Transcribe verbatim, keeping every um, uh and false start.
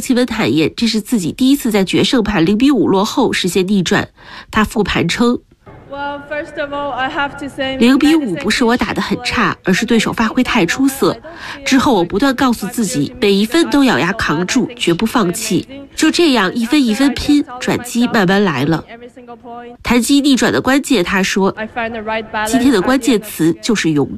奇文坦言，这是自己第一次在决胜盘零比五落后实现逆转。他复盘称，零比五不是我打得很差，而是对手发挥太出色。之后我不断告诉自己，每一分都咬牙扛住，绝不放弃。就这样一分一分拼，转机慢慢来了。谈及逆转的关键，他说，今天的关键词就是勇